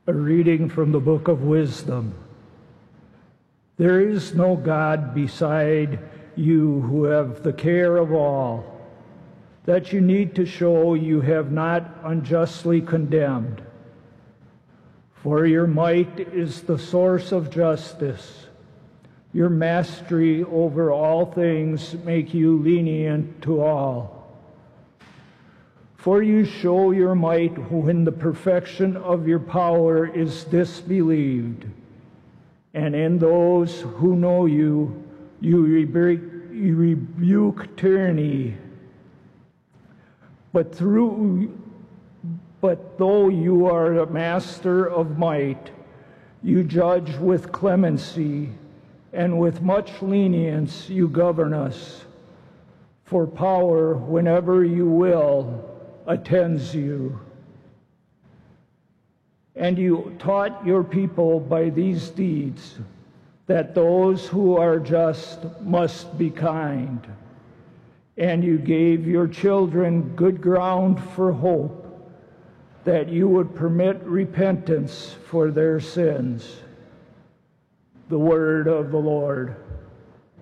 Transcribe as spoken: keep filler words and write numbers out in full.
A reading from the Book of Wisdom. There is no God beside you who have the care of all, that you need to show you have not unjustly condemned. For your might is the source of justice. Your mastery over all things make you lenient to all. For you show your might when the perfection of your power is disbelieved. And in those who know you, you rebuke, you rebuke tyranny. But through, but though you are a master of might, you judge with clemency, and with much lenience you govern us. For power, whenever you will, attends you. And you taught your people by these deeds that those who are just must be kind. And you gave your children good ground for hope, that you would permit repentance for their sins. The word of the Lord.